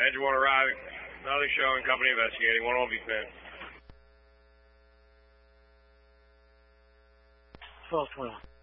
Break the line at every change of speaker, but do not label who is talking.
Edgewater arriving. Another showing, company investigating. 1 will be pinned.
12-12.